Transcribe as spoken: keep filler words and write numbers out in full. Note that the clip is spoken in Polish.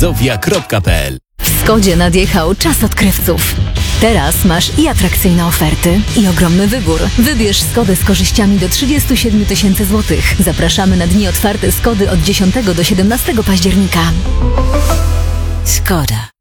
zofia kropka p l. W Skodzie nadjechał czas odkrywców. Teraz masz i atrakcyjne oferty, i ogromny wybór. Wybierz Skodę z korzyściami do trzydzieści siedem tysięcy złotych. Zapraszamy na dni otwarte Skody od dziesiątego do siedemnastego października. Skoda.